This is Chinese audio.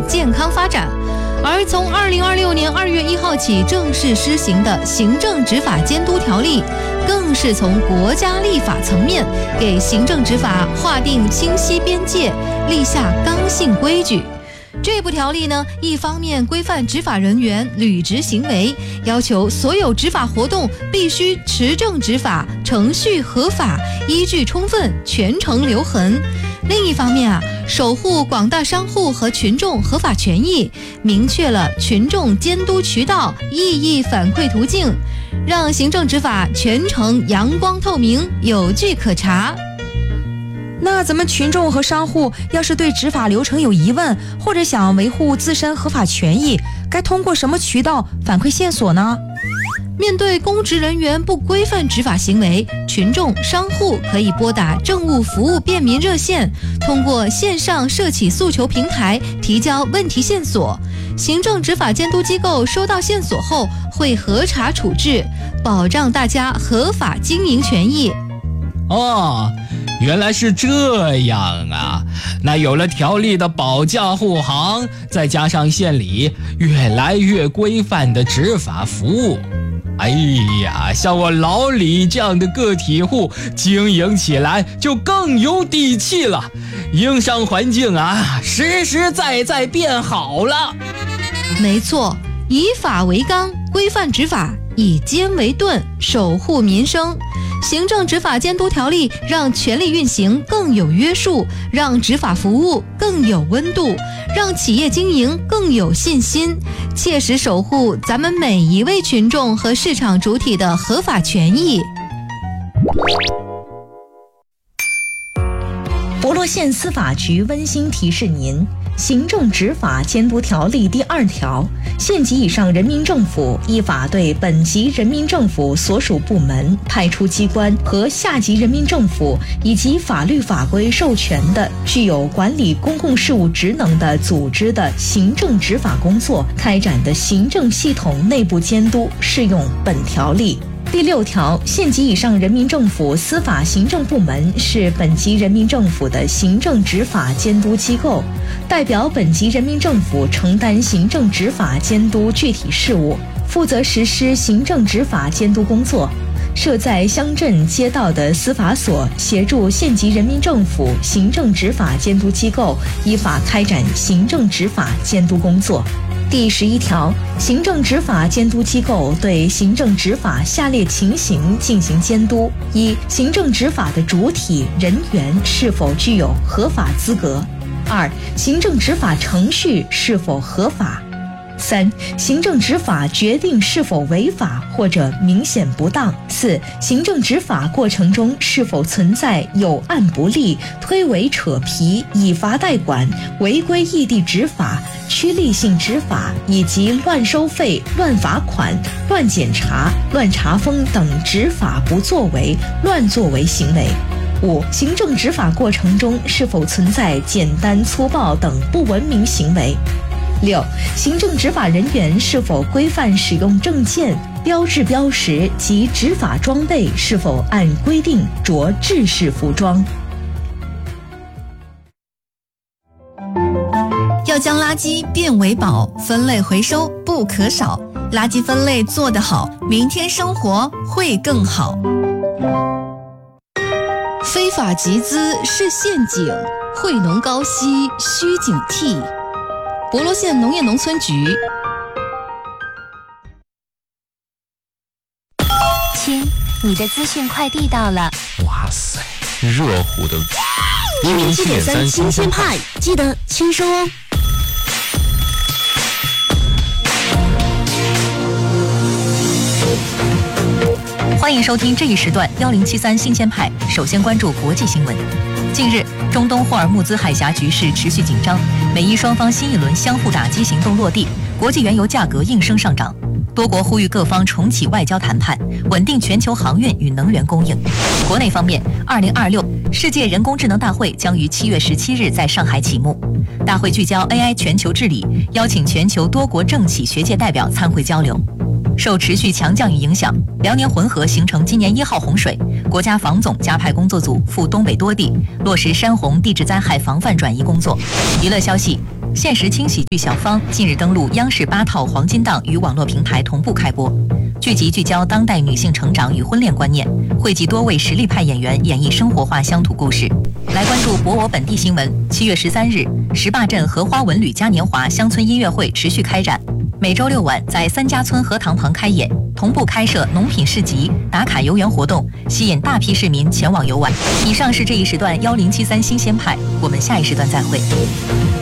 健康发展。而从2026年2月1号起正式施行的行政执法监督条例，更是从国家立法层面给行政执法划定清晰边界，立下刚性规矩。这部条例呢，一方面规范执法人员履职行为，要求所有执法活动必须持证执法，程序合法，依据充分，全程留痕。另一方面守护广大商户和群众合法权益，明确了群众监督渠道、异议反馈途径，让行政执法全程阳光透明，有据可查。 那咱们群众和商户要是对执法流程有疑问，或者想维护自身合法权益，该通过什么渠道反馈线索呢？ 面对公职人员不规范执法行为，群众、商户可以拨打政务服务便民热线，通过线上社企诉求平台提交问题线索。行政执法监督机构收到线索后会核查处置，保障大家合法经营权益。 原来是这样啊！那有了条例的保驾护航，再加上县里越来越规范的执法服务，哎呀，像我老李这样的个体户经营起来就更有底气了，营商环境实实在在变好了。 没错，以法为纲，规范执法，以监为盾，守护民生。行政执法监督条例让权力运行更有约束，让执法服务更有温度，让企业经营更有信心，切实守护咱们每一位群众和市场主体的合法权益。 博罗县司法局温馨提示您：行政执法监督条例第2条，县级以上人民政府依法对本级人民政府所属部门、派出机关和下级人民政府以及法律法规授权的具有管理公共事务职能的组织的行政执法工作开展的行政系统内部监督适用本条例。第6条，县级以上人民政府司法行政部门是本级人民政府的行政执法监督机构，代表本级人民政府承担行政执法监督具体事务，负责实施行政执法监督工作。设在乡镇街道的司法所协助县级人民政府行政执法监督机构依法开展行政执法监督工作。第11条，行政执法监督机构对行政执法下列情形进行监督：一、行政执法的主体人员是否具有合法资格；二、行政执法程序是否合法；三、行政执法决定是否违法或者明显不当；四、行政执法过程中是否存在有案不力、推诿扯皮、以罚代管、违规异地执法、趋利性执法以及乱收费、乱罚款、乱检查、乱查封等执法不作为、乱作为行为。五、行政执法过程中是否存在简单粗暴等不文明行为。六、行政执法人员是否规范使用证件、标志标识及执法装备是否按规定着制式服装。 要将垃圾变为宝，分类回收不可少。垃圾分类做得好，明天生活会更好。 非法集资是陷阱，惠农高息需警惕。博罗县农业农村局。 亲，你的资讯快递到了。 哇塞，热乎的107.3 新鲜派，记得签收哦。 欢迎收听这一时段1073新鲜派。首先关注国际新闻。近日，中东霍尔木兹海峡局势持续紧张，美伊双方新一轮相互打击行动落地，国际原油价格应声上涨。多国呼吁各方重启外交谈判，稳定全球航运与能源供应。国内方面，2026世界人工智能大会将于7月17日在上海启幕。大会聚焦 AI 全球治理，邀请全球多国政企学界代表参会交流。受持续强降雨影响，辽宁浑河形成今年1号洪水，国家防总加派工作组赴东北多地，落实山洪地质灾害防范转移工作。娱乐消息， 现实轻喜剧小芳近日登陆央视8套黄金档与网络平台同步开播。剧集聚焦当代女性成长与婚恋观念，汇集多位实力派演员演绎生活化乡土故事。来关注博我本地新闻。7月13日，石坝镇荷花文旅嘉年华乡村音乐会持续开展，每周6晚在3家村荷塘旁开演，同步开设农品市集、打卡游园活动，吸引大批市民前往游玩。以上是这一时段1073新鲜派，我们下一时段再会。